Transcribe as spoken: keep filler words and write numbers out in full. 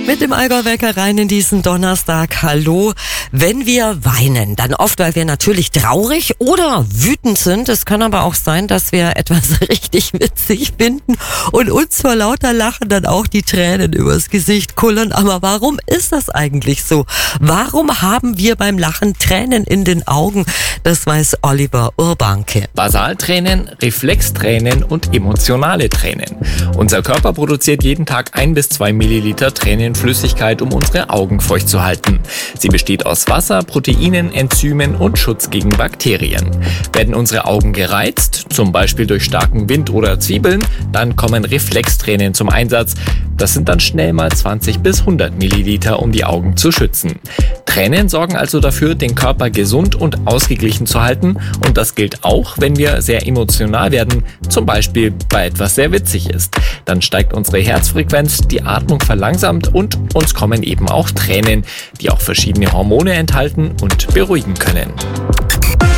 Mit dem Allgäu-Wecker rein in diesen Donnerstag. Hallo. Wenn wir weinen, dann oft, weil wir natürlich traurig oder wütend sind. Es kann aber auch sein, dass wir etwas richtig witzig finden und uns vor lauter Lachen dann auch die Tränen übers Gesicht kullern. Aber warum ist das eigentlich so? Warum haben wir beim Lachen Tränen in den Augen? Das weiß Oliver Urbanke. Basaltränen, Reflextränen und emotionale Tränen. Unser Körper produziert jeden Tag ein bis zwei Milliliter Tränenflüssigkeit, um unsere Augen feucht zu halten. Sie besteht aus Wasser, Proteinen, Enzymen und Schutz gegen Bakterien. Werden unsere Augen gereizt, zum Beispiel durch starken Wind oder Zwiebeln, dann kommen Reflextränen zum Einsatz. Das sind dann schnell mal zwanzig bis hundert Milliliter, um die Augen zu schützen. Tränen sorgen also dafür, den Körper gesund und ausgeglichen zu halten. Und das gilt auch, wenn wir sehr emotional werden, zum Beispiel bei etwas sehr witzig ist. Dann steigt unsere Herzfrequenz, die Atmung verlangsamt und uns kommen eben auch Tränen, die auch verschiedene Hormone enthalten und beruhigen können.